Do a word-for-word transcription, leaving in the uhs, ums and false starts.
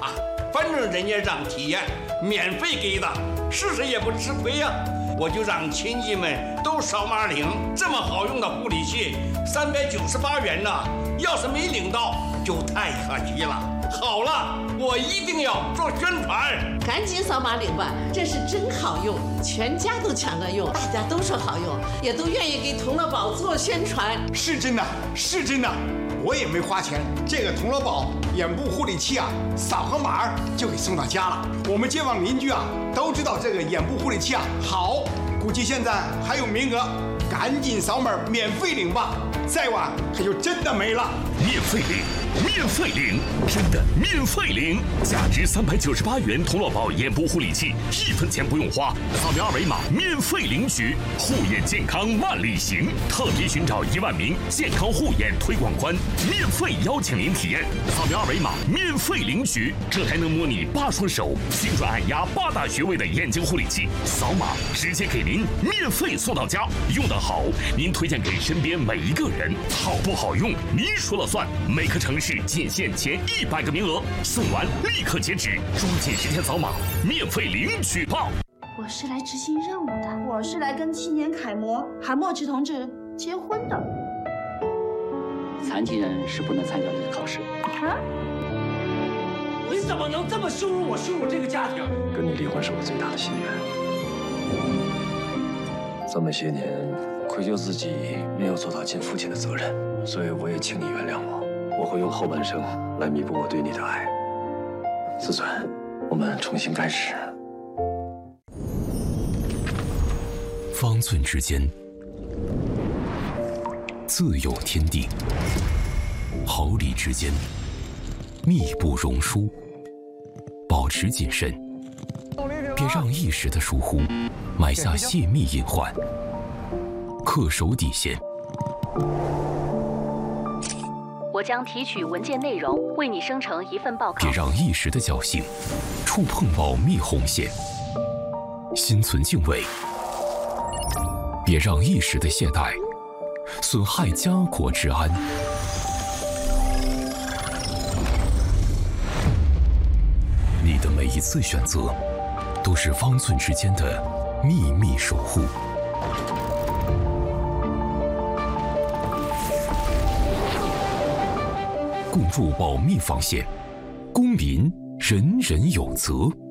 啊，反正人家让体验，免费给的，试试也不吃亏呀、啊。我就让亲戚们都扫码领，这么好用的护理器，三百九十八元呢。要是没领到，就太可惜了。好了，我一定要做宣传， 赶紧扫码领吧，这是真好用，全家都抢着用，大家都说好用，也都愿意给童乐宝做宣传。 是真的，是真的，我也没花钱，这个童乐宝眼部护理器啊，扫个码就给送到家了。我们街坊邻居啊都知道这个眼部护理器啊好，估计现在还有名额，赶紧扫码免费领吧，再晚可就真的没了。 免费领，免费领，真的免费领！价值三百九十八元童乐宝眼部护理器，一分钱不用花，扫描二维码免费领取，护眼健康万里行。特别寻找一万名健康护眼推广官，免费邀请您体验，扫描二维码免费领取。这还能模拟八双手、精准按压八大穴位的眼睛护理器，扫码直接给您免费送到家。用得好，您推荐给身边每一个人；好不好用，您说了算。每个城市仅限前一百个名额，送完立刻截止，抓紧时间扫码，免费领取吧！ 我是来执行任务的，我是来跟青年楷模韩墨池同志结婚的。 残疾人是不能参加这个考试。 啊？ 你怎么能这么羞辱我，羞辱这个家庭？ 跟你离婚是我最大的心愿。这么些年，愧疚自己没有做到尽父亲的责任，所以我也请你原谅我。我会用后半生来弥补我对你的爱。自尊，我们重新开始。 方寸之间，自有天地；毫厘之间，密不容疏。保持谨慎，别让一时的疏忽埋下泄密隐患。恪守底线。 我将提取文件内容，为你生成一份报告。 别让一时的侥幸触碰保密红线。心存敬畏，别让一时的懈怠损害家国之安。你的每一次选择，都是方寸之间的秘密守护。共筑保密防线，公民人人有责。